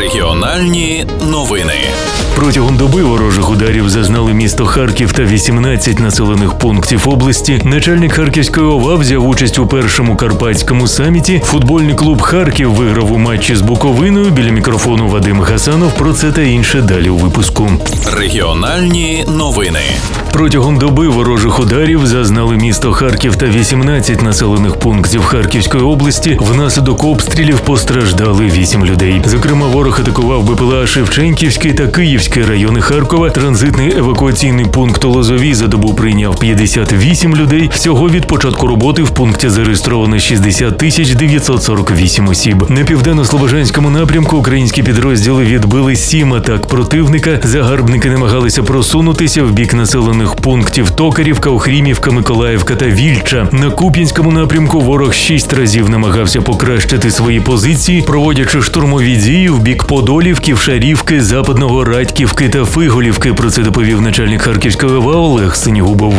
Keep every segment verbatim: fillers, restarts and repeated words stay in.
Регіональні новини. Протягом доби ворожих ударів зазнали місто Харків та вісімнадцять населених пунктів області. Начальник Харківської ОВА взяв участь у першому карпатському саміті. Футбольний клуб «Харків» виграв у матчі з Буковиною. Біля мікрофону Вадим Гасанов. Про це та інше далі у випуску. Регіональні новини. Протягом доби ворожих ударів зазнали місто Харків та вісімнадцять населених пунктів Харківської області. Внаслідок обстрілів постраждали вісім людей. Зокрема, ворог атакував БПЛА Шевченківський та Київський райони Харкова. Транзитний евакуаційний пункт у Лозовій за добу прийняв п'ятдесят вісім людей. Всього від початку роботи в пункті зареєстровано шістдесят тисяч дев'ятсот сорок вісім осіб. На південно-слобожанському напрямку українські підрозділи відбили сім атак противника. Загарбники намагалися просунутися в бік населених пунктів Токарівка, Охрімівка, Миколаївка та Вільча. На Куп'янському напрямку ворог шість разів намагався покращити свої позиції, проводячи штурмові дії в бік Подолівки, Вшарівки, Западного Радьківки та Фиголівки. Про це доповів начальник Харківської ОВА Олег Синігубов.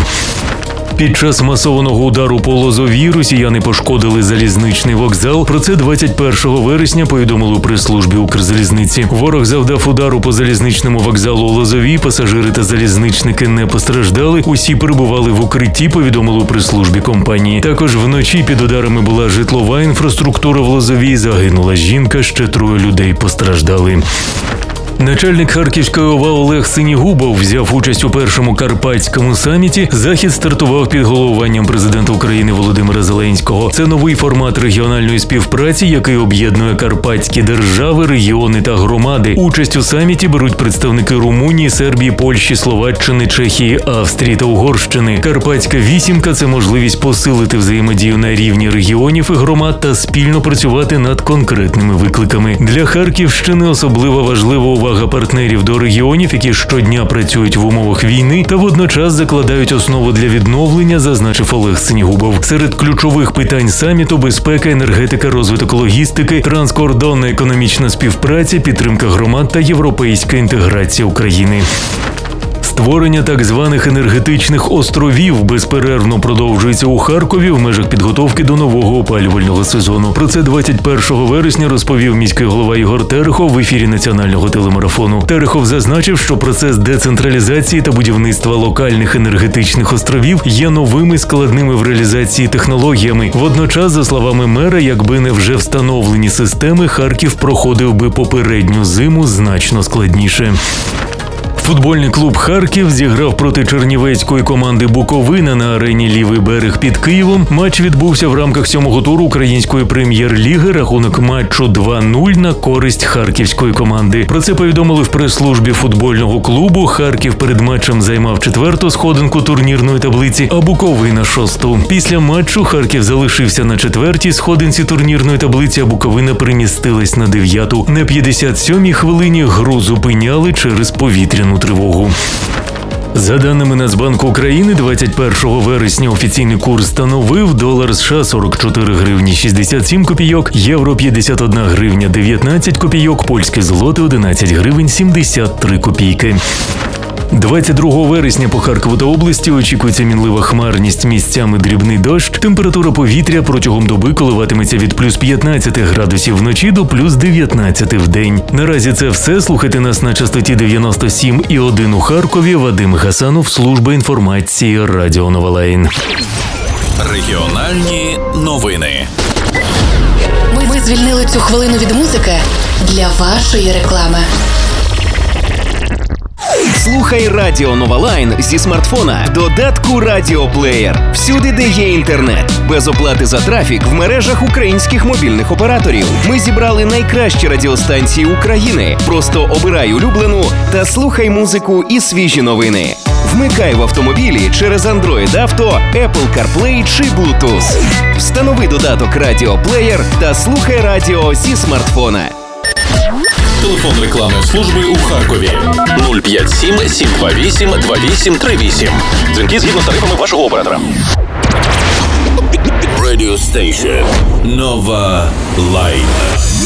Під час масованого удару по Лозовій росіяни пошкодили залізничний вокзал. Про це двадцять першого вересня повідомили у прес-службі Укрзалізниці. Ворог завдав удару по залізничному вокзалу у Лозовій. Пасажири та залізничники не постраждали. Усі перебували в укритті, повідомили у прес-службі компанії. Також вночі під ударами була житлова інфраструктура в Лозовій. Загинула жінка, ще троє людей постраждали. Начальник Харківської ОВА Олег Синігубов взяв участь у першому карпатському саміті. Захід стартував під головуванням президента України Володимира Зеленського. Це новий формат регіональної співпраці, який об'єднує карпатські держави, регіони та громади. Участь у саміті беруть представники Румунії, Сербії, Польщі, Словаччини, Чехії, Австрії та Угорщини. Карпатська вісімка – це можливість посилити взаємодію на рівні регіонів і громад та спільно працювати над конкретними викликами. Для Харківщини особливо важлива увага партнерів до регіонів, які щодня працюють в умовах війни та водночас закладають основу для відновлення, зазначив Олег Синігубов. Серед ключових питань саміту – безпека, енергетика, розвиток логістики, транскордонна економічна співпраця, підтримка громад та європейська інтеграція України. Створення так званих енергетичних островів безперервно продовжується у Харкові в межах підготовки до нового опалювального сезону. Про це двадцять першого вересня розповів міський голова Ігор Терехов в ефірі національного телемарафону. Терехов зазначив, що процес децентралізації та будівництва локальних енергетичних островів є новими складними в реалізації технологіями. Водночас, за словами мера, якби не вже встановлені системи, Харків проходив би попередню зиму значно складніше. Футбольний клуб «Харків» зіграв проти чернівецької команди «Буковина» на арені «Лівий берег» під Києвом. Матч відбувся в рамках сьомого туру української прем'єр-ліги. Рахунок матчу два нуль на користь харківської команди. Про це повідомили в прес-службі футбольного клубу. Харків перед матчем займав четверту сходинку турнірної таблиці, а Буковина – шосту. Після матчу Харків залишився на четвертій сходинці турнірної таблиці, а Буковина примістилась на дев'яту. На п'ятдесят сьомій хвилині гру зупиняли через повітряну тривогу. За даними Нацбанку України, двадцять першого вересня офіційний курс становив долар США сорок чотири гривні шістдесят сім копійок, євро п'ятдесят одна гривня дев'ятнадцять копійок, польське злоти одинадцять гривень сімдесят три копійки. двадцять другого вересня по Харкову та області очікується мінлива хмарність, місцями дрібний дощ. Температура повітря протягом доби коливатиметься від плюс п'ятнадцять градусів вночі до плюс дев'ятнадцять в день. Наразі це все. Слухайте нас на частоті дев'яносто сім і один у Харкові. Вадим Гасанов, служба інформації Радіо Нова Лайн. Регіональні новини. Ми, ми звільнили цю хвилину від музики для вашої реклами. Слухай Радіо Нова Лайн зі смартфона, додатку Радіоплеєр. Всюди, де є інтернет. Без оплати за трафік в мережах українських мобільних операторів. Ми зібрали найкращі радіостанції України. Просто обирай улюблену та слухай музику і свіжі новини. Вмикай в автомобілі через Android Auto, Apple CarPlay чи Bluetooth. Встанови додаток Радіоплеєр та слухай радіо зі смартфона. Телефон рекламної служби у Харкові нуль п'ять сім сім два вісім два вісім три вісім. Дзвінки згідно з тарифами вашого оператора. Radio Station Нова Лайн.